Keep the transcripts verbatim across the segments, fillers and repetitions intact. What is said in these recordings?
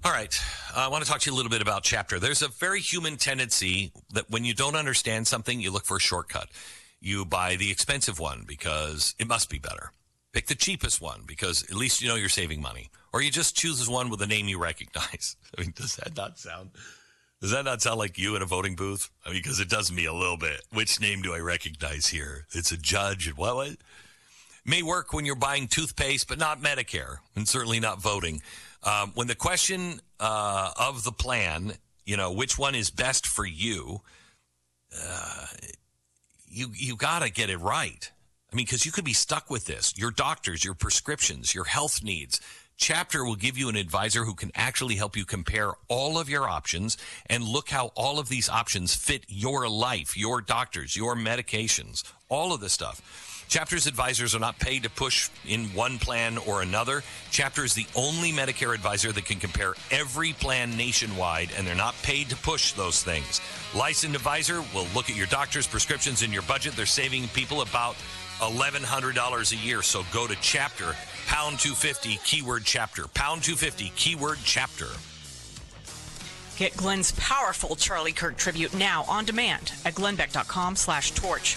All right. Uh, I want to talk to you a little bit about Chapter. There's a very human tendency that when you don't understand something, you look for a shortcut. You buy the expensive one because it must be better. Pick the cheapest one because at least you know you're saving money. Or you just choose one with a name you recognize. I mean, does that not sound... Does that not sound like you in a voting booth? I mean, because it does me a little bit. Which name do I recognize here? It's a judge and what? what? May work when you're buying toothpaste, but not Medicare, and certainly not voting. Um, when the question uh, of the plan, you know, which one is best for you, uh, you you got to get it right. I mean, because you could be stuck with this. Your doctors, your prescriptions, your health needs. Chapter will give you an advisor who can actually help you compare all of your options and look how all of these options fit your life, your doctors, your medications, all of this stuff. Chapter's advisors are not paid to push in one plan or another. Chapter is the only Medicare advisor that can compare every plan nationwide, and they're not paid to push those things. Licensed advisor will look at your doctor's prescriptions and your budget. They're saving people about eleven hundred dollars a year, so go to Chapter. Pound two fifty, keyword Chapter. Pound two fifty, keyword Chapter. Get Glenn's powerful Charlie Kirk tribute now on demand at glennbeck.com slash torch.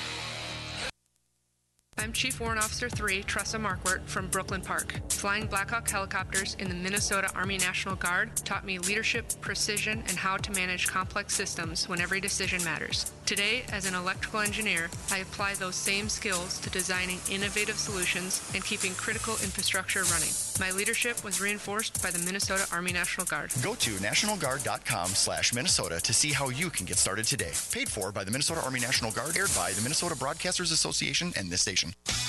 I'm Chief Warrant Officer three, Tressa Markwart from Brooklyn Park. Flying Black Hawk helicopters in the Minnesota Army National Guard taught me leadership, precision, and how to manage complex systems when every decision matters. Today, as an electrical engineer, I apply those same skills to designing innovative solutions and keeping critical infrastructure running. My leadership was reinforced by the Minnesota Army National Guard. Go to nationalguard.com slash Minnesota to see how you can get started today. Paid for by the Minnesota Army National Guard, aired by the Minnesota Broadcasters Association and this station.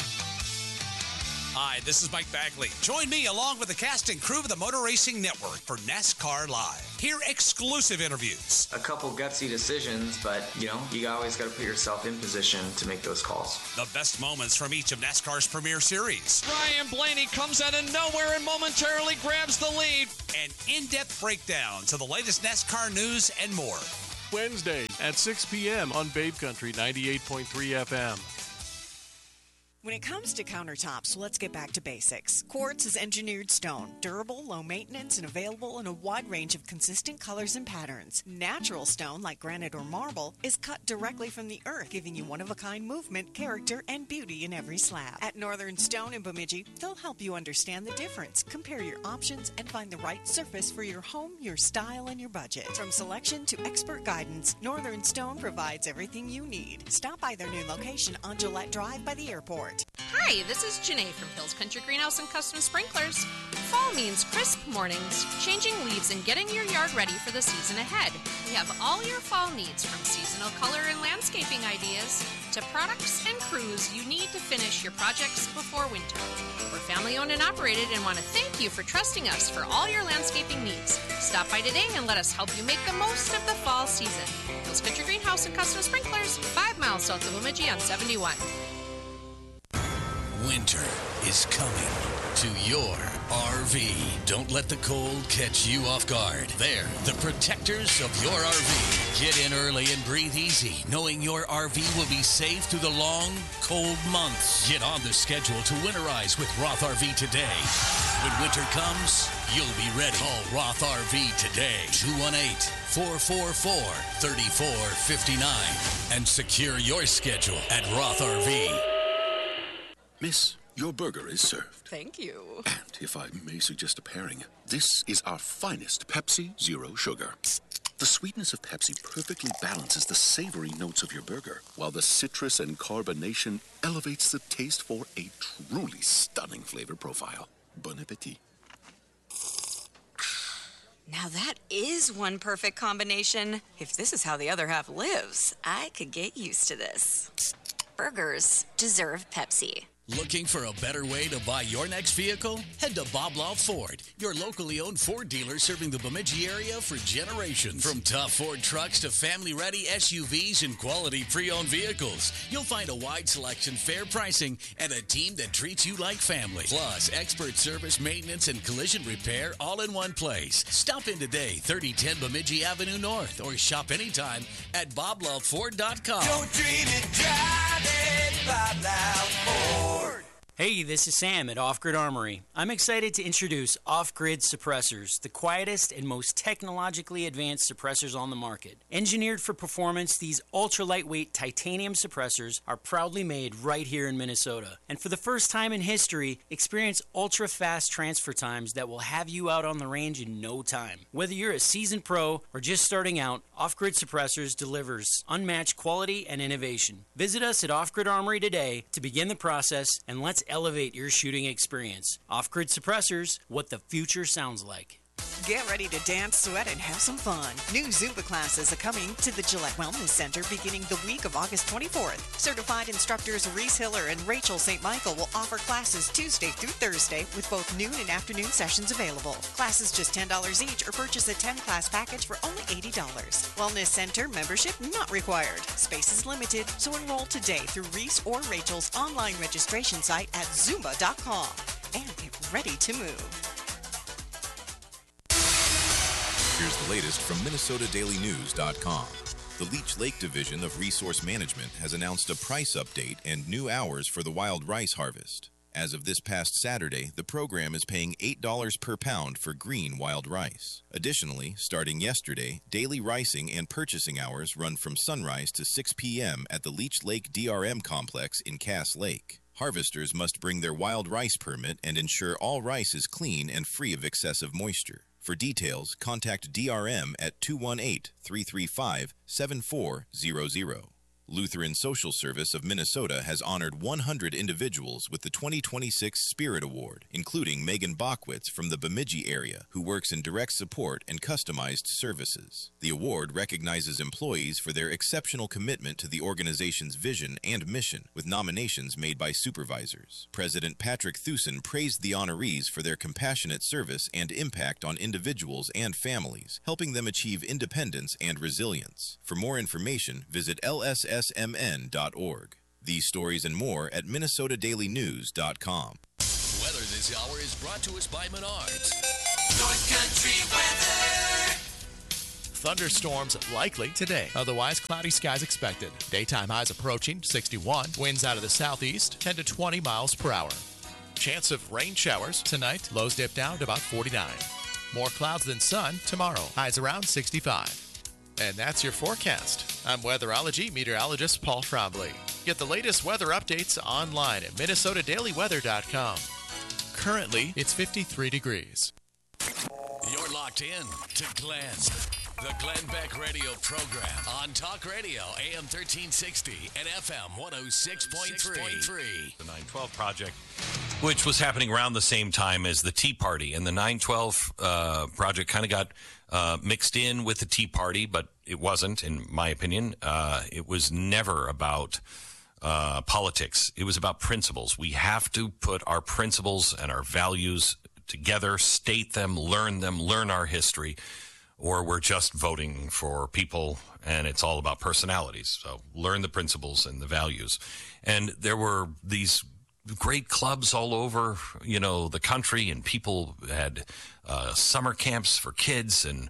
Hi, this is Mike Bagley. Join me along with the cast and crew of the Motor Racing Network for NASCAR Live. Hear exclusive interviews. A couple gutsy decisions, but, you know, you always got to put yourself in position to make those calls. The best moments from each of NASCAR's premier series. Ryan Blaney comes out of nowhere and momentarily grabs the lead. And in-depth breakdowns of the latest NASCAR news and more. Wednesday at six p.m. on Babe Country ninety-eight point three F M. When it comes to countertops, let's get back to basics. Quartz is engineered stone, durable, low maintenance, and available in a wide range of consistent colors and patterns. Natural stone, like granite or marble, is cut directly from the earth, giving you one-of-a-kind movement, character, and beauty in every slab. At Northern Stone in Bemidji, they'll help you understand the difference, compare your options, and find the right surface for your home, your style, and your budget. From selection to expert guidance, Northern Stone provides everything you need. Stop by their new location on Gillette Drive by the airport. Hi, this is Janae from Hills Country Greenhouse and Custom Sprinklers. Fall means crisp mornings, changing leaves, and getting your yard ready for the season ahead. We have all your fall needs, from seasonal color and landscaping ideas to products and crews you need to finish your projects before winter. We're family owned and operated and want to thank you for trusting us for all your landscaping needs. Stop by today and let us help you make the most of the fall season. Hills Country Greenhouse and Custom Sprinklers, five miles south of Bemidji on seventy-one. Winter is coming to your R V. Don't let the cold catch you off guard. They're the protectors of your R V. Get in early and breathe easy, knowing your R V will be safe through the long, cold months. Get on the schedule to winterize with Roth R V today. When winter comes, you'll be ready. Call Roth R V today, two one eight, four four four, three four five nine, and secure your schedule at Roth R V. Miss, your burger is served. Thank you. And if I may suggest a pairing, this is our finest Pepsi Zero Sugar. The sweetness of Pepsi perfectly balances the savory notes of your burger, while the citrus and carbonation elevates the taste for a truly stunning flavor profile. Bon appetit. Now that is one perfect combination. If this is how the other half lives, I could get used to this. Burgers deserve Pepsi. Looking for a better way to buy your next vehicle? Head to Bob Law Ford, your locally owned Ford dealer serving the Bemidji area for generations. From tough Ford trucks to family-ready S U Vs and quality pre-owned vehicles, you'll find a wide selection, fair pricing, and a team that treats you like family. Plus, expert service, maintenance, and collision repair all in one place. Stop in today, thirty ten Bemidji Avenue North, or shop anytime at bob loud ford dot com. Don't dream it, drive it, Bob Loud Ford. Hey, this is Sam at Off Grid Armory. I'm excited to introduce Off Grid Suppressors, the quietest and most technologically advanced suppressors on the market. Engineered for performance, these ultra-lightweight titanium suppressors are proudly made right here in Minnesota. And for the first time in history, experience ultra-fast transfer times that will have you out on the range in no time. Whether you're a seasoned pro or just starting out, Off Grid Suppressors delivers unmatched quality and innovation. Visit us at Off Grid Armory today to begin the process, and let's elevate your shooting experience. Off-Grid Suppressors, what the future sounds like. Get ready to dance, sweat, and have some fun. New Zumba classes are coming to the Gillette Wellness Center beginning the week of August twenty-fourth. Certified instructors Reese Hiller and Rachel Saint Michael will offer classes Tuesday through Thursday with both noon and afternoon sessions available. Classes just ten dollars each or purchase a ten-class package for only eighty dollars. Wellness Center membership not required. Space is limited, so enroll today through Reese or Rachel's online registration site at zumba dot com and get ready to move. Here's the latest from Minnesota Daily News dot com. The Leech Lake Division of Resource Management has announced a price update and new hours for the wild rice harvest. As of this past Saturday, the program is paying eight dollars per pound for green wild rice. Additionally, starting yesterday, daily ricing and purchasing hours run from sunrise to six p.m. at the Leech Lake D R M complex in Cass Lake. Harvesters must bring their wild rice permit and ensure all rice is clean and free of excessive moisture. For details, contact D R M at two one eight, three three five, seven four zero zero. Lutheran Social Service of Minnesota has honored one hundred individuals with the twenty twenty-six Spirit Award, including Megan Bockwitz from the Bemidji area, who works in direct support and customized services. The award recognizes employees for their exceptional commitment to the organization's vision and mission, with nominations made by supervisors. President Patrick Thusen praised the honorees for their compassionate service and impact on individuals and families, helping them achieve independence and resilience. For more information, visit L S S M N dot org. These stories and more at Minnesota Daily News dot com. Weather this hour is brought to us by Menards. North Country weather. Thunderstorms likely today. Otherwise, cloudy skies expected. Daytime highs approaching sixty-one. Winds out of the southeast, ten to twenty miles per hour. Chance of rain showers tonight. Lows dip down to about forty-nine. More clouds than sun tomorrow. Highs around sixty-five. And that's your forecast. I'm weatherology meteorologist Paul Trombley. Get the latest weather updates online at Minnesota Daily Weather dot com. Currently, it's fifty-three degrees. You're locked in to Glenn, the Glenn Beck radio program on Talk Radio, A M thirteen sixty and F M one oh six point three. The nine twelve Project, which was happening around the same time as the Tea Party. And the nine twelve uh, Project kind of got uh, mixed in with the Tea Party, but it wasn't, in my opinion. Uh, it was never about uh, politics. It was about principles. We have to put our principles and our values together, state them, learn them, learn our history, or we're just voting for people and it's all about personalities. So learn the principles and the values. And there were these great clubs all over, you know, the country, and people had uh, summer camps for kids, and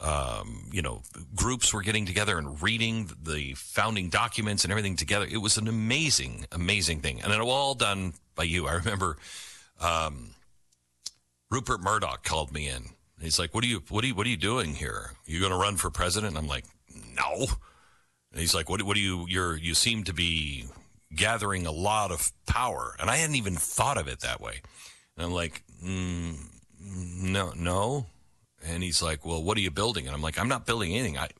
um, you know, groups were getting together and reading the founding documents and everything together. It was an amazing, amazing thing, and it was all done by you. I remember um, Rupert Murdoch called me in. He's like, "What are you? What are you? What are you doing here? You going to run for president?" And I'm like, "No." And he's like, "What? What do you? You're you seem to be gathering a lot of power," and I hadn't even thought of it that way. And I'm like, mm, "No, no." And he's like, "Well, what are you building?" And I'm like, "I'm not building anything. I,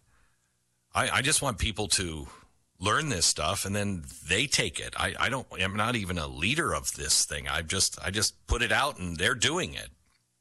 I, I just want people to learn this stuff, and then they take it. I, I don't. I'm not even a leader of this thing. I just, I just put it out, and they're doing it."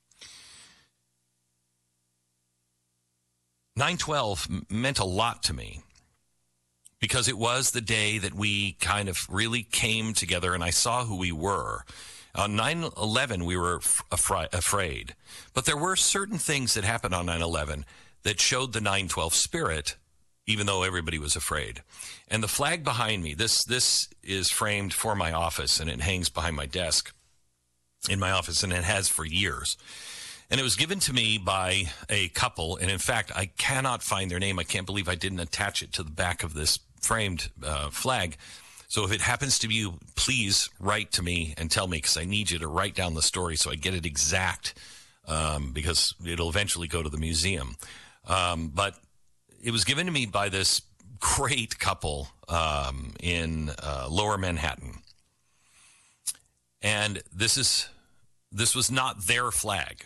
nine twelve meant a lot to me because it was the day that we kind of really came together, and I saw who we were. On nine eleven, we were afri- afraid, but there were certain things that happened on nine eleven that showed the nine twelve spirit, even though everybody was afraid. And the flag behind me, this this is framed for my office, and it hangs behind my desk in my office, and it has for years. And it was given to me by a couple, and in fact, I cannot find their name. I can't believe I didn't attach it to the back of this framed uh, flag. So if it happens to be you, please write to me and tell me, because I need you to write down the story so I get it exact, um, because it'll eventually go to the museum. Um, but it was given to me by this great couple um, in uh, Lower Manhattan. And this is this was not their flag.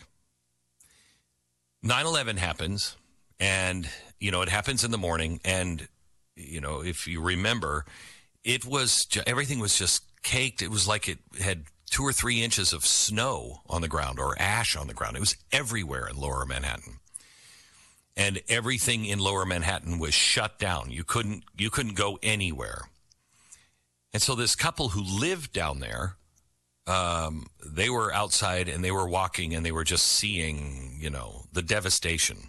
nine eleven happens, and, you know, it happens in the morning. And, you know, if you remember, it was, everything was just caked. It was like it had two or three inches of snow on the ground or ash on the ground. It was everywhere in Lower Manhattan. And everything in Lower Manhattan was shut down. You couldn't, you couldn't go anywhere. And so this couple who lived down there, um, they were outside and they were walking and they were just seeing, you know, the devastation.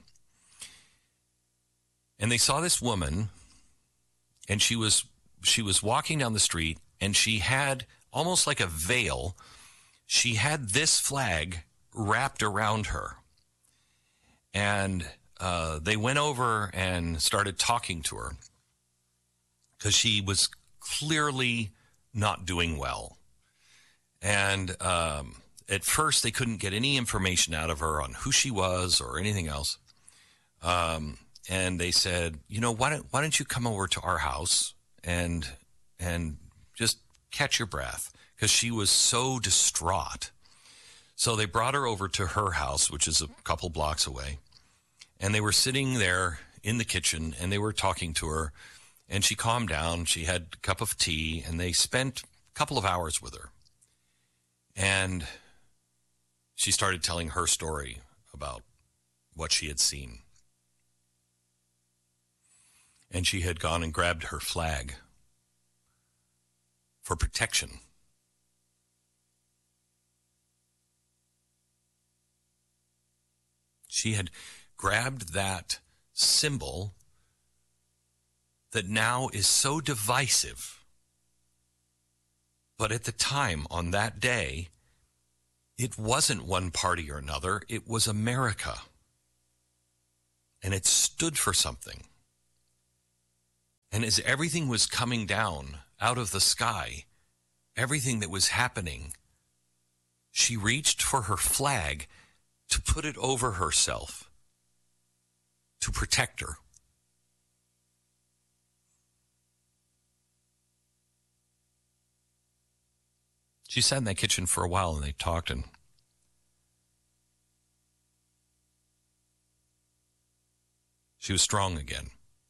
And they saw this woman, and she was she was walking down the street, and she had almost like a veil. She had this flag wrapped around her. And uh, they went over and started talking to her because she was clearly not doing well. And um, at first, they couldn't get any information out of her on who she was or anything else. Um, and they said, you know, why don't why don't you come over to our house and and just catch your breath, because she was so distraught. So they brought her over to her house, which is a couple blocks away. And they were sitting there in the kitchen, and they were talking to her. And she calmed down. She had a cup of tea, and they spent a couple of hours with her. And she started telling her story about what she had seen. And she had gone and grabbed her flag for protection. She had grabbed that symbol that now is so divisive. But at the time, on that day, it wasn't one party or another. It was America. And it stood for something. And as everything was coming down out of the sky, everything that was happening, she reached for her flag to put it over herself, to protect her. She sat in that kitchen for a while, and they talked, and she was strong again.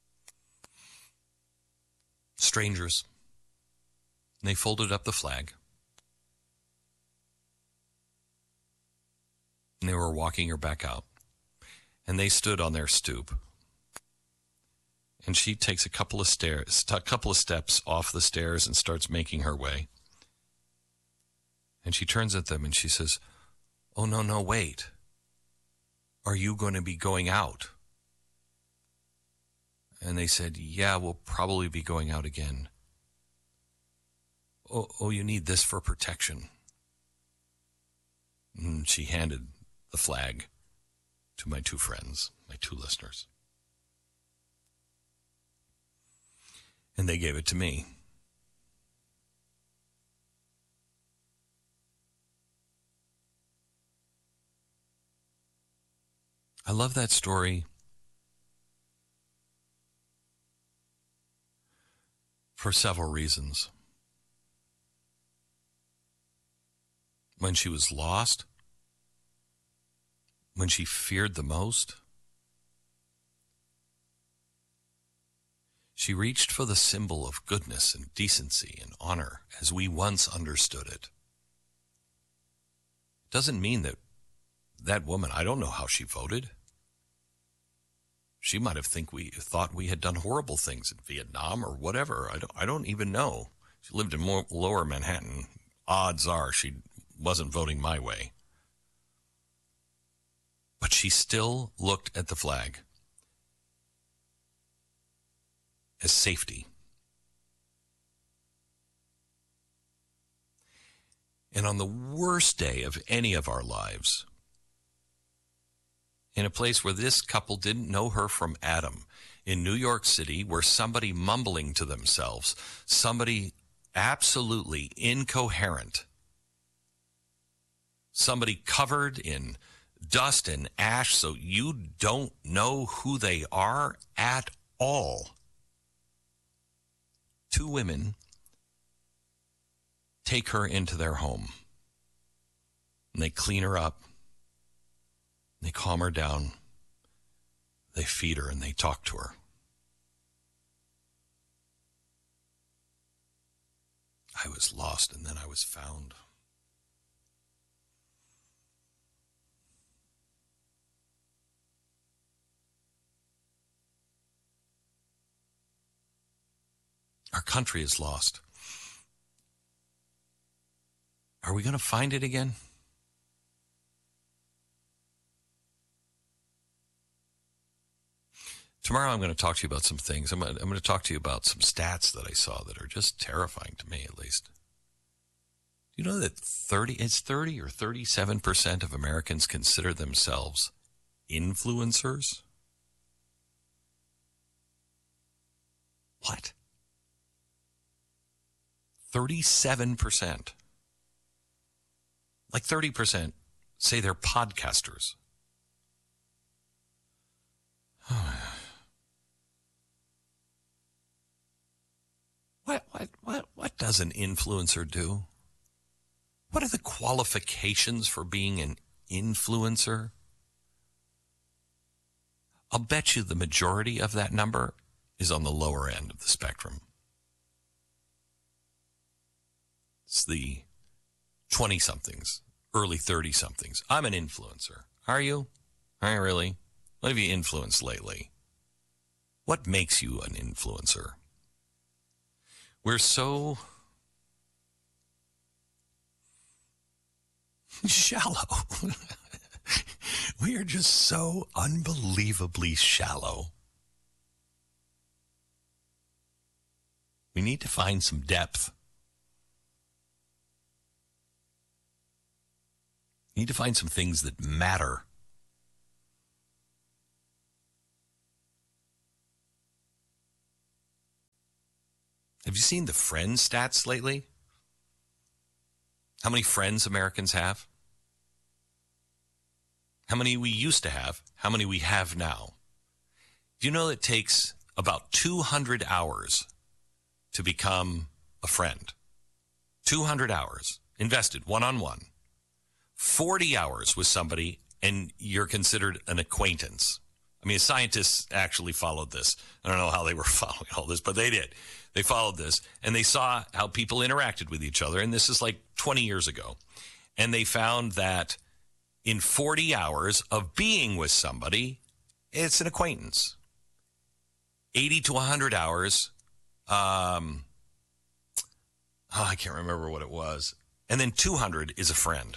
Strangers. And they folded up the flag. And they were walking her back out. And they stood on their stoop. And she takes a couple of stairs, a couple of steps off the stairs and starts making her way. And she turns at them and she says, "Oh, no, no, wait. Are you going to be going out?" And they said, "Yeah, we'll probably be going out again." Oh, oh, you need this for protection." And she handed the flag to my two friends, my two listeners. And they gave it to me. I love that story for several reasons. When she was lost, when she feared the most, she reached for the symbol of goodness and decency and honor as we once understood it. Doesn't mean that that woman, I don't know how she voted. She might have think we thought we had done horrible things in Vietnam or whatever. I don't, I don't even know. She lived in more, Lower Manhattan. Odds are she wasn't voting my way. But she still looked at the flag as safety. And on the worst day of any of our lives, in a place where this couple didn't know her from Adam, in New York City, where somebody mumbling to themselves, somebody absolutely incoherent. Somebody covered in dust and ash so you don't know who they are at all. Two women take her into their home. And they clean her up. They calm her down. They feed her and they talk to her. I was lost and then I was found. Our country is lost. Are we going to find it again? Tomorrow I'm going to talk to you about some things. I'm going to, I'm going to talk to you about some stats that I saw that are just terrifying to me, at least. Do you know that thirty, it's thirty or thirty-seven percent of Americans consider themselves influencers? What? thirty-seven percent. Like thirty percent say they're podcasters. What, what, what, what does an influencer do? What are the qualifications for being an influencer? I'll bet you the majority of that number is on the lower end of the spectrum. It's the twenty-somethings, early thirty-somethings. I'm an influencer. Are you? Are you really? What have you influenced lately? What makes you an influencer? We're so shallow. We are just so unbelievably shallow. We need to find some depth. We need to find some things that matter. Have you seen the Friends stats lately? How many friends Americans have? How many we used to have? How many we have now? Do you know it takes about two hundred hours to become a friend? two hundred hours invested one-on-one. forty hours with somebody and you're considered an acquaintance. I mean, scientists actually followed this. I don't know how they were following all this, but they did. They followed this, and they saw how people interacted with each other, and this is like twenty years ago. And they found that in forty hours of being with somebody, it's an acquaintance. eighty to one hundred hours, um, oh, I can't remember what it was. And then two hundred is a friend.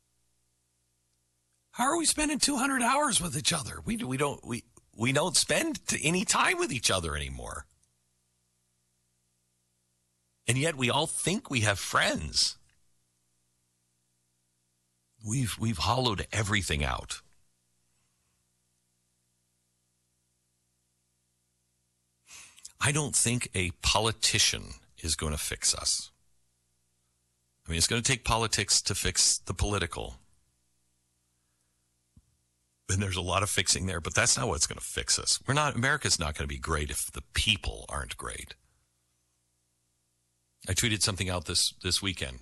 How are we spending two hundred hours with each other? We we don't we we don't spend any time with each other anymore. And yet we all think we have friends. We've we've hollowed everything out. I don't think a politician is going to fix us. I mean, it's going to take politics to fix the political. And there's a lot of fixing there, but that's not what's going to fix us. We're not, America's not going to be great if the people aren't great. I tweeted something out this, this weekend.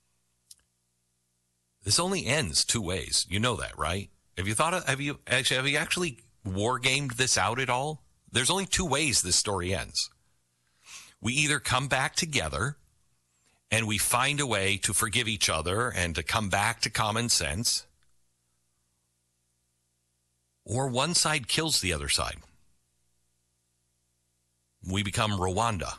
This only ends two ways. You know that, right? Have you thought of, have you actually, have you actually war gamed this out at all? There's only two ways this story ends. We either come back together and we find a way to forgive each other and to come back to common sense, or one side kills the other side. We become Rwanda,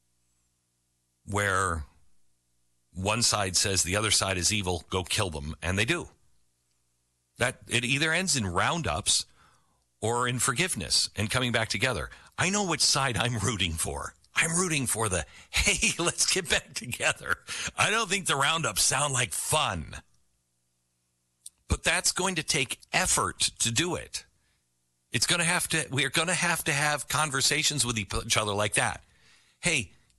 where one side says the other side is evil, go kill them, and they do. That it either ends in roundups or in forgiveness and coming back together. I know which side I'm rooting for. I'm rooting for the, hey, let's get back together. I don't think the roundups sound like fun. But that's going to take effort to do it. It's going to have to, we're going to have to have conversations with each other like that. Hey,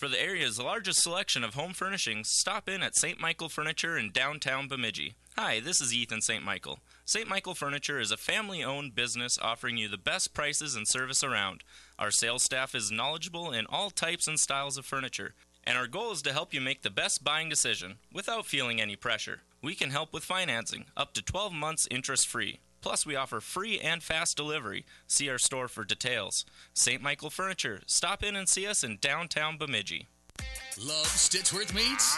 For the area's largest selection of home furnishings, stop in at Saint Michael Furniture in downtown Bemidji. Hi, this is Ethan Saint Michael. Saint Michael Furniture is a family-owned business offering you the best prices and service around. Our sales staff is knowledgeable in all types and styles of furniture, and our goal is to help you make the best buying decision without feeling any pressure. We can help with financing, up to twelve months interest-free. Plus, we offer free and fast delivery. See our store for details. Saint Michael Furniture. Stop in and see us in downtown Bemidji. Love Stitchworth Meats?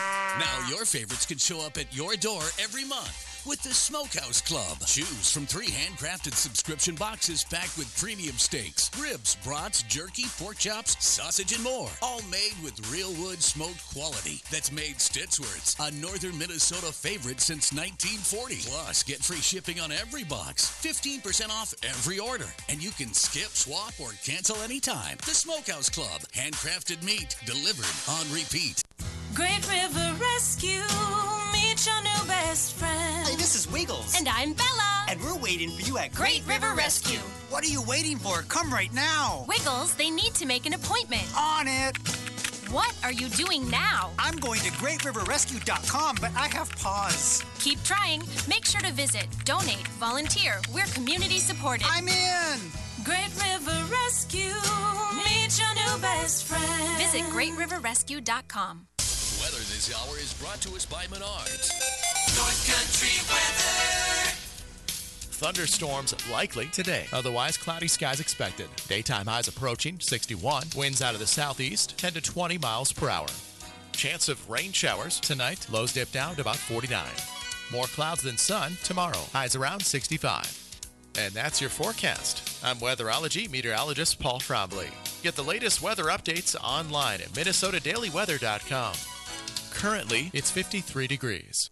Now your favorites can show up at your door every month with the Smokehouse Club. Choose from three handcrafted subscription boxes packed with premium steaks, ribs, brats, jerky, pork chops, sausage, and more. All made with real wood smoked quality that's made Stitchworth's a northern Minnesota favorite since nineteen forty. Plus, get free shipping on every box, fifteen percent off every order, and you can skip, swap, or cancel anytime. The Smokehouse Club. Handcrafted meat delivered on repeat. Great River Rescue, meet your new best friend. Hey, this is Wiggles. And I'm Bella. And we're waiting for you at Great River Rescue. What are you waiting for? Come right now. Wiggles, they need to make an appointment. On it. What are you doing now? I'm going to great river rescue dot com, but I have pause. Keep trying. Make sure to visit, donate, volunteer. We're community supported. I'm in. Great River Rescue, meet your new best friend. Visit great river rescue dot com. Weather this hour is brought to us by Menards. North Country weather. Thunderstorms likely today. Otherwise, cloudy skies expected. Daytime highs approaching sixty-one. Winds out of the southeast, ten to twenty miles per hour. Chance of rain showers tonight. Lows dip down to about forty-nine. More clouds than sun tomorrow. Highs around sixty-five. And that's your forecast. I'm weatherology meteorologist Paul Trombley. Get the latest weather updates online at minnesota daily weather dot com. Currently, it's fifty-three degrees.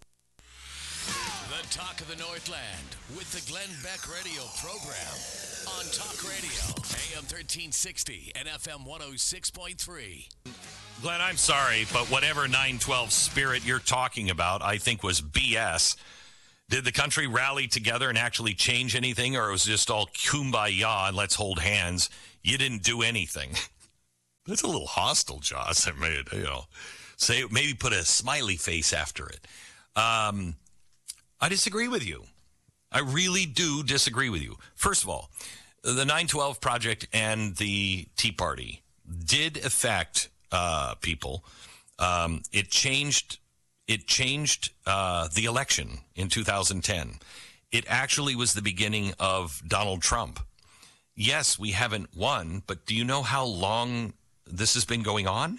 The Talk of the Northland with the Glenn Beck Radio program on Talk Radio, A M thirteen sixty and F M one oh six point three. Glenn, I'm sorry, but whatever nine twelve spirit you're talking about, I think was B S. Did the country rally together and actually change anything, or it was just all kumbaya and let's hold hands? You didn't do anything. That's a little hostile, Joss. I mean, you know, say maybe put a smiley face after it. Um, I disagree with you. I really do disagree with you. First of all, the nine twelve Project and the Tea Party did affect uh, people. Um, it changed. It changed uh, the election in two thousand ten. It actually was the beginning of Donald Trump. Yes, we haven't won, but do you know how long this has been going on?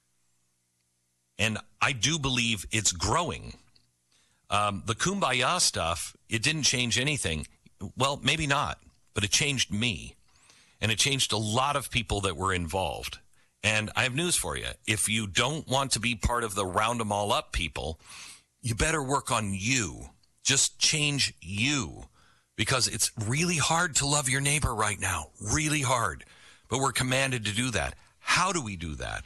And I do believe it's growing. Um, the kumbaya stuff, it didn't change anything. Well, maybe not, but it changed me. And it changed a lot of people that were involved. And I have news for you. If you don't want to be part of the round them all up people, you better work on you. Just change you. Because it's really hard to love your neighbor right now. Really hard. But we're commanded to do that. How do we do that?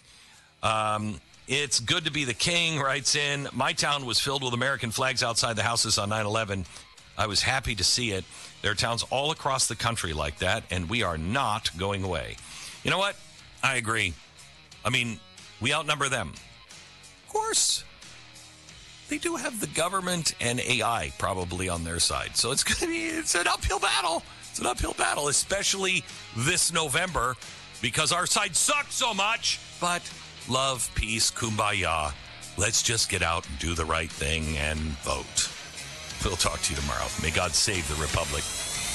Um, it's good to be the king, writes in. My town was filled with American flags outside the houses on nine eleven. I was happy to see it. There are towns all across the country like that, and we are not going away. You know what? I agree. I mean, we outnumber them. Of course. They do have the government and A I probably on their side. So it's going to be, it's an uphill battle. It's an uphill battle, especially this November, because our side sucks so much. But love, peace, kumbaya. Let's just get out and do the right thing and vote. We'll talk to you tomorrow. May God save the Republic.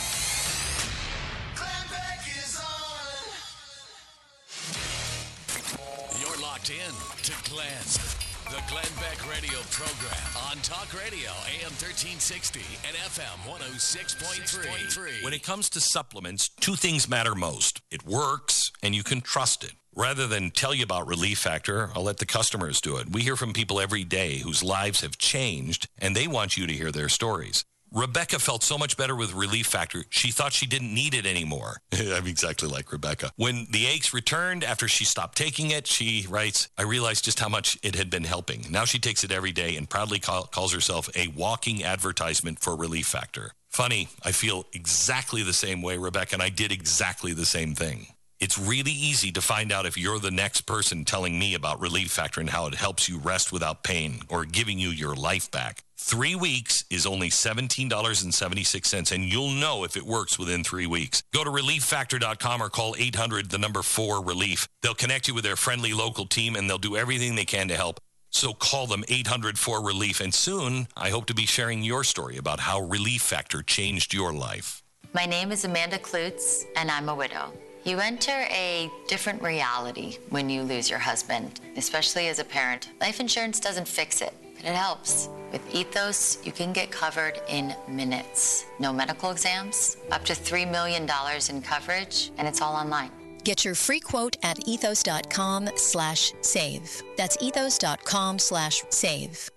You're locked in to Glenn, the Glenn Beck Radio program on Talk Radio, A M thirteen sixty and F M one oh six point three. When it comes to supplements, two things matter most. It works, and you can trust it. Rather than tell you about Relief Factor, I'll let the customers do it. We hear from people every day whose lives have changed, and they want you to hear their stories. Rebecca felt so much better with Relief Factor, she thought she didn't need it anymore. I'm exactly like Rebecca. When the aches returned after she stopped taking it, she writes, I realized just how much it had been helping. Now she takes it every day and proudly call, calls herself a walking advertisement for Relief Factor. Funny, I feel exactly the same way, Rebecca, and I did exactly the same thing. It's really easy to find out if you're the next person telling me about Relief Factor and how it helps you rest without pain or giving you your life back. Three weeks is only seventeen dollars and seventy-six cents, and you'll know if it works within three weeks. Go to relief factor dot com or call eight hundred, the number four, relief. They'll connect you with their friendly local team, and they'll do everything they can to help. So call them eight hundred four relief, and soon I hope to be sharing your story about how Relief Factor changed your life. My name is Amanda Klutz, and I'm a widow. You enter a different reality when you lose your husband, especially as a parent. Life insurance doesn't fix it, but it helps. With Ethos, you can get covered in minutes. No medical exams, up to three million dollars in coverage, and it's all online. Get your free quote at ethos.com slash save. That's ethos.com slash save.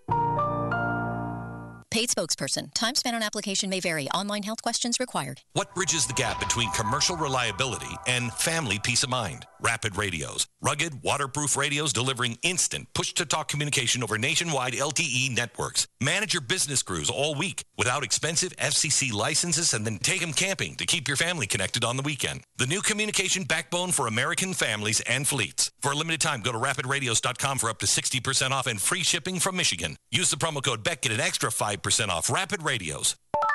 Paid spokesperson. Time spent on application may vary. Online health questions required. What bridges the gap between commercial reliability and family peace of mind? Rapid Radios. Rugged, waterproof radios delivering instant push-to-talk communication over nationwide L T E networks. Manage your business crews all week without expensive F C C licenses, and then take them camping to keep your family connected on the weekend. The new communication backbone for American families and fleets. For a limited time, go to rapid radios dot com for up to sixty percent off and free shipping from Michigan. Use the promo code B E C, get an extra five percent off. Rapid Radios.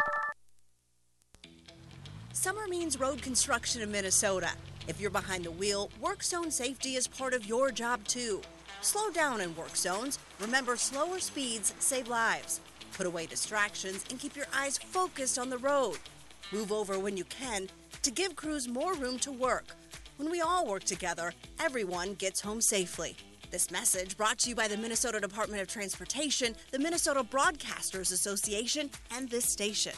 Summer means road construction in Minnesota. If you're behind the wheel, work zone safety is part of your job too. Slow down in work zones. Remember, slower speeds save lives. Put away distractions and keep your eyes focused on the road. Move over when you can to give crews more room to work. When we all work together, everyone gets home safely. This message brought to you by the Minnesota Department of Transportation, the Minnesota Broadcasters Association, and this station.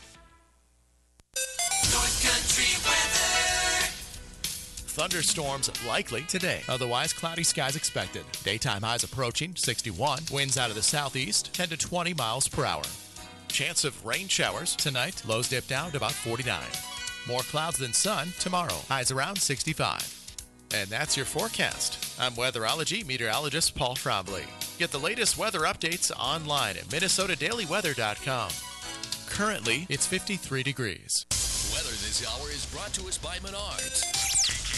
North Country weather. Thunderstorms likely today. Otherwise, cloudy skies expected. Daytime highs approaching sixty-one. Winds out of the southeast, ten to twenty miles per hour. Chance of rain showers tonight. Lows dip down to about forty-nine. More clouds than sun tomorrow. Highs around sixty-five. And that's your forecast. I'm weatherology meteorologist Paul Frombley. Get the latest weather updates online at minnesota daily weather dot com. Currently, it's fifty-three degrees. Weather this hour is brought to us by Menards.